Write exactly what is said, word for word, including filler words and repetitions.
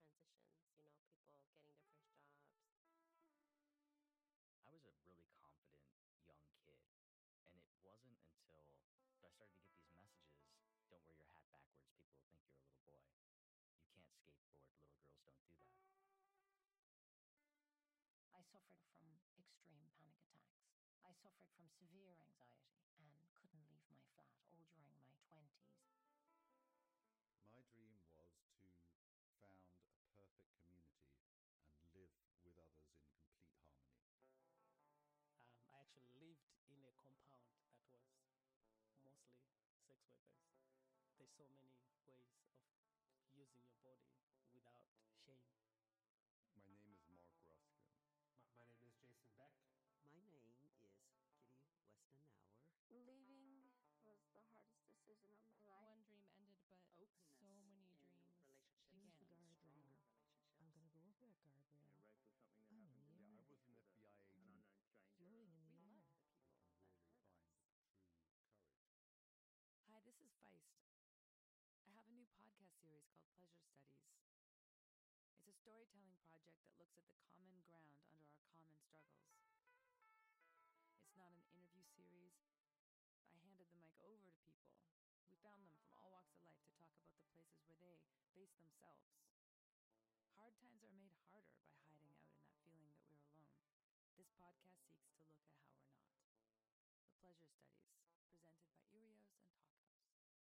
transitions, you know, people getting their first jobs. I was a really confident young kid, and it wasn't until I started to get these messages, don't wear your hat backwards, people will think you're a little boy. You can't skateboard, little girls don't do that. I suffered from extreme panic attacks. I suffered from severe anxiety and couldn't leave my flat all during my twenties. My dream was to found a perfect community and live with others in complete harmony. Um, I actually lived in a compound that was mostly sex workers. There's so many ways of using your body without shame. My name is Mark Ruskin. My, my name is Jason Beck. My name is Kitty Westenauer. Leaving was the hardest decision of my life. One dream ended, but Openness so many dreams relationships began. and Guardrail. stronger I'm relationships. gonna go over that guardrail. Yeah, rape was something that I'm happened in in the Yeah, air. I was an F B I an agent. unknown stranger. Floating in the We air. love the You people can that really hurt find us. true courage. Hi, this is Feist. I have a new podcast series called Pleasure Studies. It's a storytelling project that looks at the common ground under our common struggles. It's not an interview series. I handed the mic over to people. We found them from all walks of life to talk about the places where they face themselves. Hard times are made harder by hiding out in that feeling that we're alone. This podcast seeks to look at how we're not. The Pleasure Studies, presented by Irios and Talk.